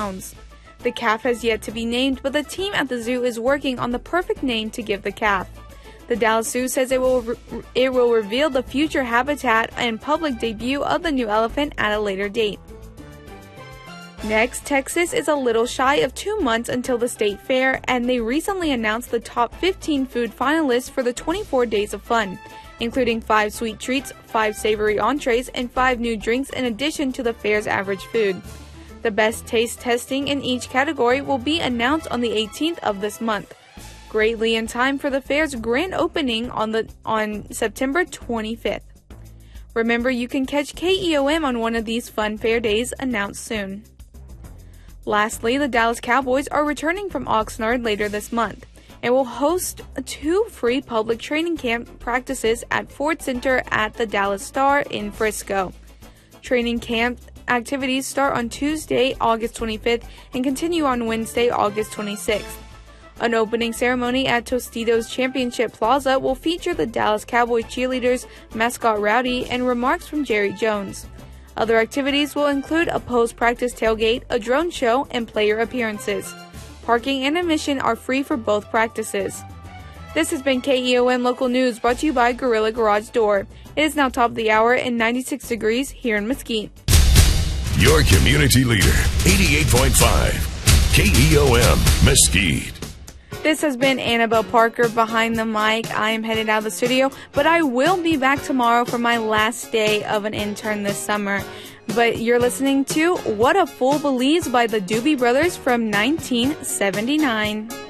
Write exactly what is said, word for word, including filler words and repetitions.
pounds. The calf has yet to be named, but the team at the zoo is working on the perfect name to give the calf. The Dallas Zoo says it will re- it will reveal the future habitat and public debut of the new elephant at a later date. Next, Texas is a little shy of two months until the state fair, and they recently announced the top fifteen food finalists for the twenty-four Days of Fun, including five sweet treats, five savory entrees, and five new drinks in addition to the fair's average food. The best taste testing in each category will be announced on the eighteenth of this month, greatly in time for the fair's grand opening on the on September twenty-fifth. Remember, you can catch K E O M on one of these fun fair days announced soon. Lastly, the Dallas Cowboys are returning from Oxnard later this month and will host two free public training camp practices at Ford Center at the Dallas Star in Frisco. Training camp activities start on Tuesday, August twenty-fifth, and continue on Wednesday, August twenty-sixth. An opening ceremony at Tostitos Championship Plaza will feature the Dallas Cowboys cheerleaders, mascot Rowdy, and remarks from Jerry Jones. Other activities will include a post-practice tailgate, a drone show, and player appearances. Parking and admission are free for both practices. This has been K E O M Local News, brought to you by Gorilla Garage Door. It is now top of the hour and ninety-six degrees here in Mesquite. Your community leader, eighty-eight point five, K E O M, Mesquite. This has been Annabelle Parker behind the mic. I am headed out of the studio, but I will be back tomorrow for my last day of an intern this summer. But you're listening to What a Fool Believes by the Doobie Brothers from nineteen seventy-nine.